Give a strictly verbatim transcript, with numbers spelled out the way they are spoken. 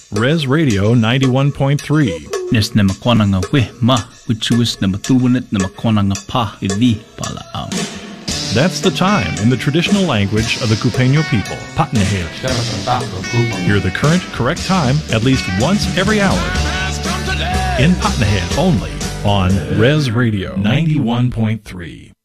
Res Radio ninety-one point three. Nes na makwana nga we ma, uchuis na matuwanet na makwana nga pa, idi pala ang. That's the time in the traditional language of the Cupeño people, Patnahill. Hear the current, correct time at least once every hour. In Patnahill only on Res Radio ninety-one point three.